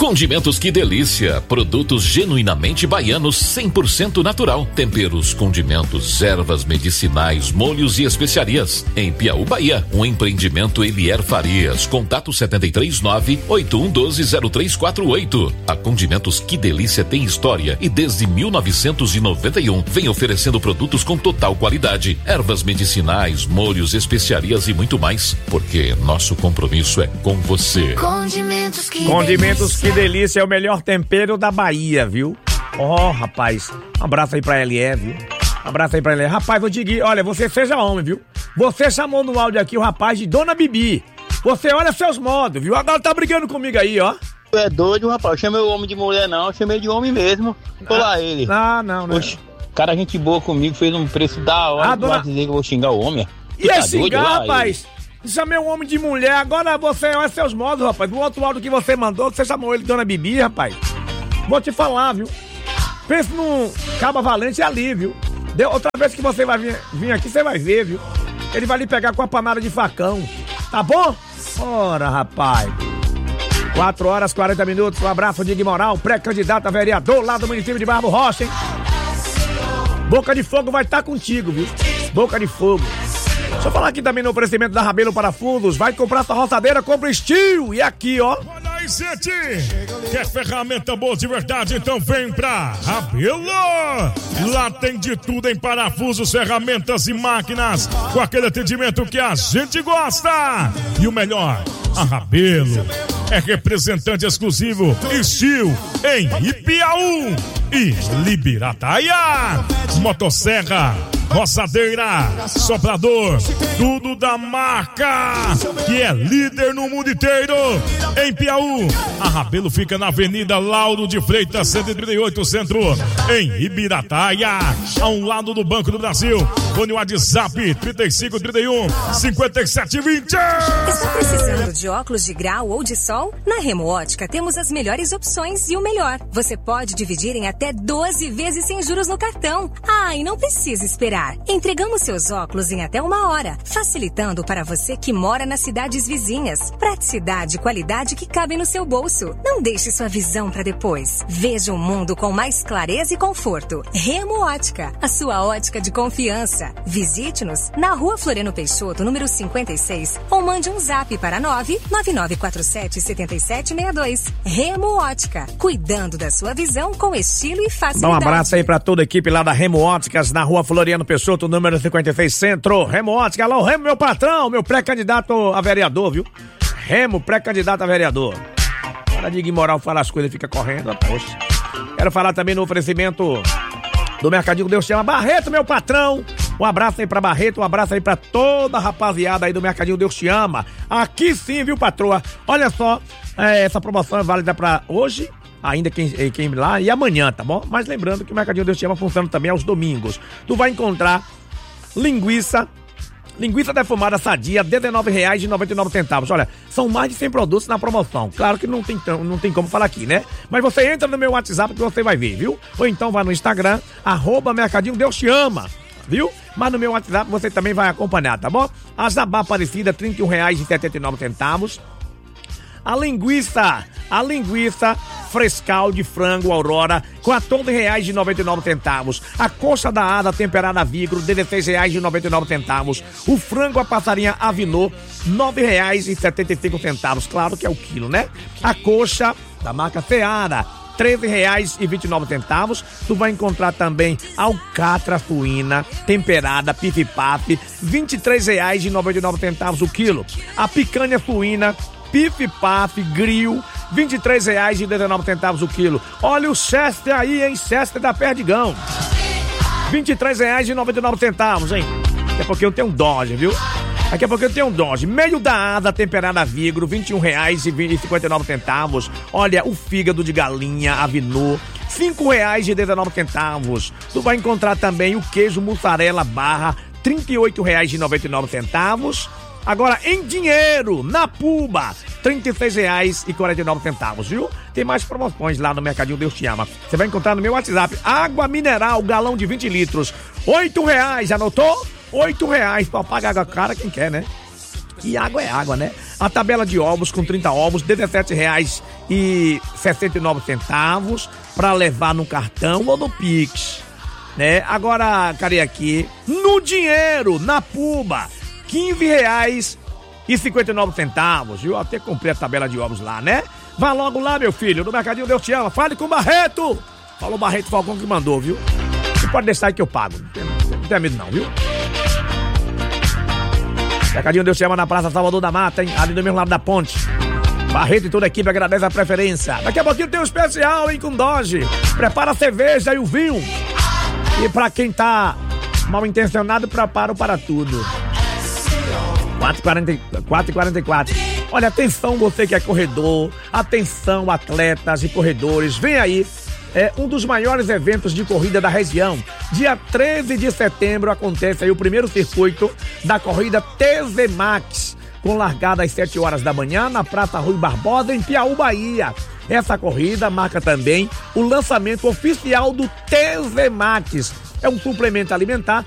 Condimentos Que Delícia, produtos genuinamente baianos, 100% natural. Temperos, condimentos, ervas medicinais, molhos e especiarias. Em Piauí, Bahia, um empreendimento Elier Farias. Contato 739-8112-0348. A Condimentos Que Delícia tem história e desde 1991 vem oferecendo produtos com total qualidade. Ervas medicinais, molhos, especiarias e muito mais, porque nosso compromisso é com você. Condimentos Que Que Delícia é o melhor tempero da Bahia, viu? Rapaz, um abraço aí pra Elié, viu? Abraço aí pra Elié. Rapaz, vou te dizer, olha, você seja homem, viu? Você chamou no áudio aqui o rapaz de Dona Bibi. Você olha seus modos, viu? Agora tá brigando comigo aí, ó. Tu é doido, rapaz. Eu chamei o homem de mulher, não. Eu chamei de homem mesmo. Tô lá ele. Não. Oxe, cara, gente boa comigo, fez um preço da hora. Dona... dizer que eu vou xingar o homem. E aí, xingar, rapaz? Chamei um homem de mulher, agora você olha seus modos, rapaz. O outro áudio que você mandou, você chamou ele de Dona Bibi, rapaz. Vou te falar, viu? Pensa num caba valente ali, viu? Outra vez que você vai vir aqui, você vai ver, viu? Ele vai lhe pegar com a panada de facão. Tá bom? Ora, rapaz. 4h40. Um abraço, Dig Moral, pré-candidato a vereador lá do município de Barro Rocha, hein? Boca de Fogo vai estar contigo, viu? Boca de Fogo. Deixa eu falar aqui também no oferecimento da Rabelo Parafusos. Vai comprar sua roçadeira, compra Steel. E aqui, ó. Olha aí, gente. Quer ferramenta boa de verdade? Então vem pra Rabelo. Lá tem de tudo em parafusos, ferramentas e máquinas. Com aquele atendimento que a gente gosta. E o melhor, a Rabelo é representante exclusivo Steel em Ipiaú e Libirataia. Motosserra, roçadeira, soprador, tudo da marca que é líder no mundo inteiro. Em Piauí, a Rabelo fica na Avenida Lauro de Freitas 138 Centro, em Ibirataia, a um lado do Banco do Brasil. Fone WhatsApp 3531-5720. Está precisando de óculos de grau ou de sol? Na Remo Ótica temos as melhores opções e o melhor, você pode dividir em até 12 vezes sem juros no cartão. E não precisa esperar. Entregamos seus óculos em até 1 hora, facilitando para você que mora nas cidades vizinhas. Praticidade e qualidade que cabem no seu bolso. Não deixe sua visão para depois. Veja o mundo com mais clareza e conforto. Remo Ótica, a sua ótica de confiança. Visite-nos na Rua Floriano Peixoto, número 56, ou mande um zap para 99947-7762. Remo Ótica, cuidando da sua visão com estilo e facilidade. Dá um abraço aí pra toda a equipe lá da Remo Óticas, na Rua Floriano Peixoto, número 56, Centro. Remo Ótica, alô, Remo, meu patrão, meu pré-candidato a vereador, viu? Remo, pré-candidato a vereador. Para de Moral falar as coisas, fica correndo, poxa. Quero falar também no oferecimento do Mercadinho Deus Chama. Barreto, meu patrão. Um abraço aí pra Barreto, um abraço aí pra toda a rapaziada aí do Mercadinho Deus Te Ama. Aqui sim, viu, patroa? Olha só, essa promoção é válida pra hoje, ainda quem lá, e amanhã, tá bom? Mas lembrando que o Mercadinho Deus Te Ama funciona também aos domingos. Tu vai encontrar linguiça defumada sadia, R$19,99. Olha, são mais de 100 produtos na promoção. Claro que não tem como falar aqui, né? Mas você entra no meu WhatsApp que você vai ver, viu? Ou então vai no Instagram, @Mercadinho Deus Te Ama, viu? Mas no meu WhatsApp você também vai acompanhar, tá bom? A jabá Aparecida, R$31,79. A linguiça frescal de frango Aurora, R$14,99. A coxa da asa temperada Vigro, R$16,99. O frango a passarinha Avinô, R$9,75. Claro que é o quilo, né? A coxa da marca Seara, R$13,29. Tu vai encontrar também alcatra suína temperada pif-paf, R$23,99 o quilo. A picanha suína pif-paf grill, R$23,19 o quilo. Olha o Chester aí, hein? Chester da Perdigão, R$23,99, hein? Daqui a pouquinho eu tenho um Dodge, viu? Daqui a pouco eu tenho um Dodge. Meio da asa temperada Vigro, R$21,59. Olha, o fígado de galinha Avinô, R$5,19. Tu vai encontrar também o queijo mussarela barra, R$38,99. Agora, em dinheiro, na Puba, R$36,49, viu? Tem mais promoções lá no Mercadinho Deus Te Ama. Você vai encontrar no meu WhatsApp. Água mineral, galão de 20 litros, R$8, anotou? R$8, só paga água cara quem quer, né? aqui, água é água, né? A tabela de ovos com 30 ovos, R$17,69 para levar no cartão ou no Pix, né? Agora, cadê aqui? No dinheiro, na Puba, R$15,59, viu? Até comprei a tabela de ovos lá, né? Vá logo lá, meu filho, no Mercadinho Deus Te Ama. Fale com o Barreto. Falou Barreto Falcão que mandou, viu? Você pode deixar aí que eu pago. Não tem medo não, viu? Mercadinho Deus Te Ama na Praça Salvador da Mata, hein? Ali do mesmo lado da ponte. Barreto e toda a equipe agradece a preferência. Daqui a pouquinho tem um especial, hein, com Doge. Prepara a cerveja e o vinho. E pra quem tá mal intencionado, preparo para tudo. 4h44. Olha, atenção você que é corredor. Atenção, atletas e corredores. Vem aí. É um dos maiores eventos de corrida da região. Dia 13 de setembro acontece aí o primeiro circuito da corrida TZ Max, com largada às 7 horas da manhã na Praça Rui Barbosa, em Piauí, Bahia. Essa corrida marca também o lançamento oficial do TZ Max. É um suplemento alimentar